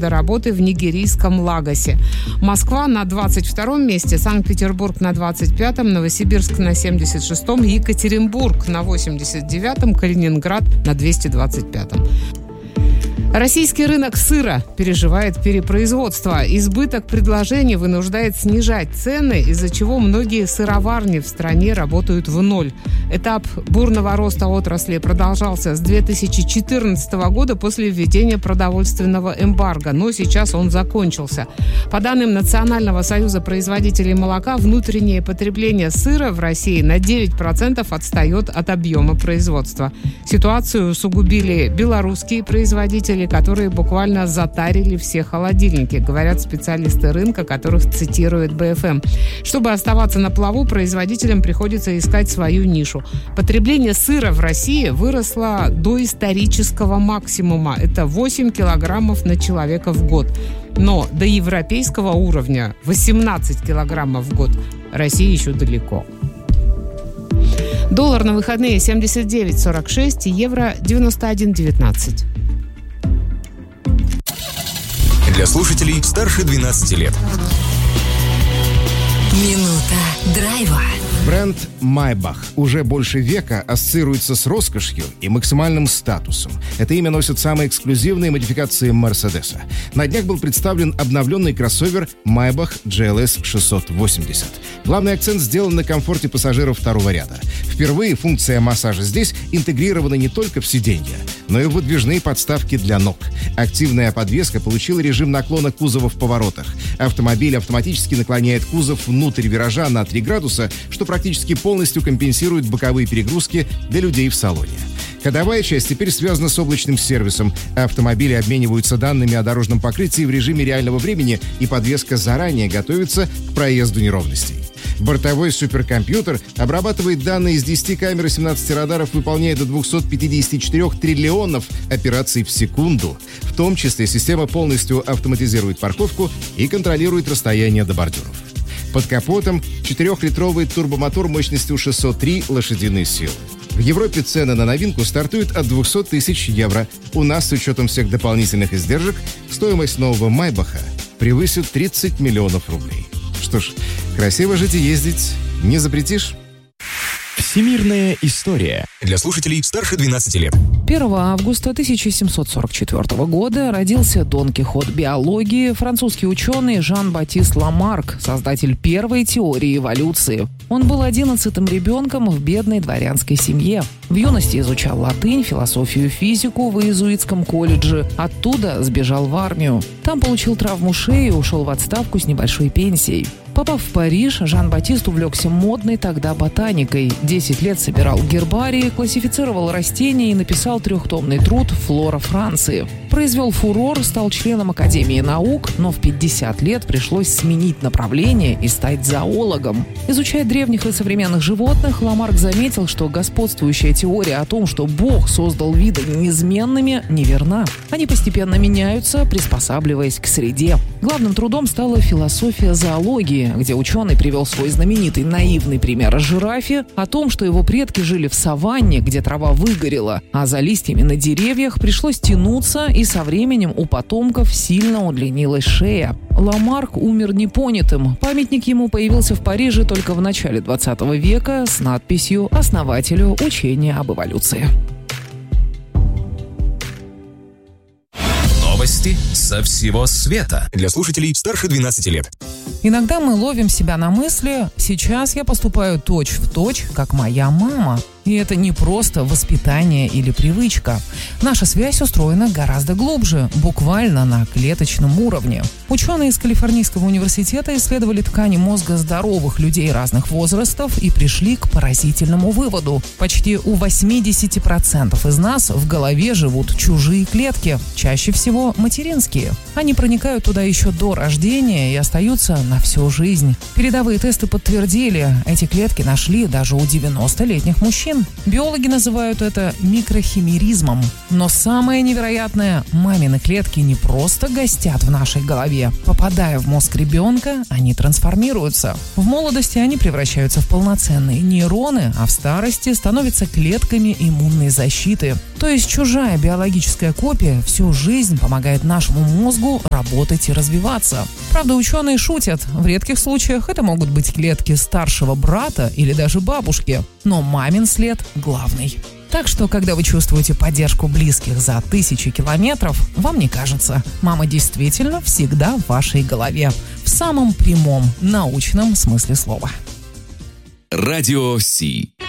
до работы в нигерийском Лагосе. Москва на 22-м месте, Санкт-Петербург на 25-м, Новосибирск на 76-м, Екатеринбург на 89-м, Калининград на 225-м. Российский рынок сыра переживает перепроизводство. Избыток предложений вынуждает снижать цены, из-за чего многие сыроварни в стране работают в ноль. Этап бурного роста отрасли продолжался с 2014 года после введения продовольственного эмбарго, но сейчас он закончился. По данным Национального союза производителей молока, внутреннее потребление сыра в России на 9% отстает от объема производства. Ситуацию усугубили белорусские производители, которые буквально затарили все холодильники, говорят специалисты рынка, которых цитирует БФМ. Чтобы оставаться на плаву, производителям приходится искать свою нишу. Потребление сыра в России выросло до исторического максимума. Это 8 килограммов на человека в год. Но до европейского уровня 18 килограммов в год России еще далеко. Доллар на выходные 79.46, евро 91.19. Для слушателей старше 12 лет. Минута драйва. Бренд Maybach уже больше века ассоциируется с роскошью и максимальным статусом. Это имя носят самые эксклюзивные модификации Мерседеса. На днях был представлен обновленный кроссовер Maybach GLS 680. Главный акцент сделан на комфорте пассажиров второго ряда. Впервые функция массажа здесь интегрирована не только в сиденья, но и в выдвижные подставки для ног. Активная подвеска получила режим наклона кузова в поворотах. Автомобиль автоматически наклоняет кузов внутрь виража на 3 градуса, что практически полностью компенсирует боковые перегрузки для людей в салоне. Ходовая часть теперь связана с облачным сервисом. Автомобили обмениваются данными о дорожном покрытии в режиме реального времени, и подвеска заранее готовится к проезду неровностей. Бортовой суперкомпьютер обрабатывает данные из 10 камер и 17 радаров, выполняя до 254 триллионов операций в секунду. В том числе система полностью автоматизирует парковку и контролирует расстояние до бордюров. Под капотом 4-литровый турбомотор мощностью 603 лошадиные силы. В Европе цены на новинку стартуют от 200 тысяч евро. У нас, с учетом всех дополнительных издержек, стоимость нового Майбаха превысит 30 миллионов рублей. Что ж, красиво жить и ездить не запретишь. Всемирная история. Для слушателей старше 12 лет. 1 августа 1744 года родился Дон Кихот биологии, французский ученый Жан-Батист Ламарк, создатель первой теории эволюции. Он был 11-м ребенком в бедной дворянской семье. В юности изучал латынь, философию и физику в иезуитском колледже. Оттуда сбежал в армию. Там получил травму шеи и ушел в отставку с небольшой пенсией. Попав в Париж, Жан-Батист увлекся модной тогда ботаникой. 10 лет собирал гербарии, классифицировал растения и написал 3-томный труд «Флора Франции». Произвел фурор, стал членом Академии наук, но в 50 лет пришлось сменить направление и стать зоологом. Изучая древних и современных животных, Ламарк заметил, что господствующая теория о том, что Бог создал виды неизменными, неверна. Они постепенно меняются, приспосабливаясь к среде. Главным трудом стала философия зоологии, где ученый привел свой знаменитый наивный пример о жирафе, о том, что его предки жили в саванне, где трава выгорела, а за листьями на деревьях пришлось тянуться, и со временем у потомков сильно удлинилась шея. Ламарк умер непонятым. Памятник ему появился в Париже только в начале 20 века с надписью «Основателю учения об эволюции». Новости со всего света. Для слушателей старше 12 лет. Иногда мы ловим себя на мысли: сейчас я поступаю точь-в-точь, как моя мама. И это не просто воспитание или привычка. Наша связь устроена гораздо глубже, буквально на клеточном уровне. Ученые из Калифорнийского университета исследовали ткани мозга здоровых людей разных возрастов и пришли к поразительному выводу. Почти у 80% из нас в голове живут чужие клетки, чаще всего материнские. Они проникают туда еще до рождения и остаются на всю жизнь. Передовые тесты подтвердили, эти клетки нашли даже у 90-летних мужчин. Биологи называют это микрохимеризмом. Но самое невероятное, мамины клетки не просто гостят в нашей голове. Попадая в мозг ребенка, они трансформируются. В молодости они превращаются в полноценные нейроны, а в старости становятся клетками иммунной защиты. То есть чужая биологическая копия всю жизнь помогает нашему мозгу работать и развиваться. Правда, ученые шутят. В редких случаях это могут быть клетки старшего брата или даже бабушки. Но мамин след главный. Так что, когда вы чувствуете поддержку близких за 1000 километров, вам не кажется. Мама действительно всегда в вашей голове. В самом прямом научном смысле слова. Радио Си.